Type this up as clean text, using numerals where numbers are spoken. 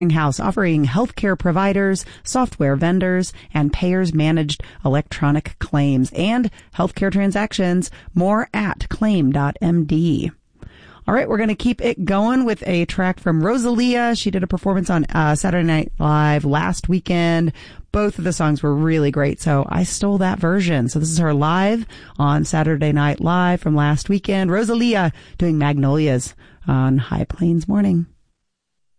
House, offering healthcare providers, software vendors, and payers managed electronic claims and healthcare transactions. More at claim.md. All right, we're going to keep it going with a track from Rosalia. She did a performance on Saturday Night Live last weekend. Both of the songs were really great, so I stole that version. So this is her live on Saturday Night Live from last weekend. Rosalia doing Magnolias on High Plains Morning.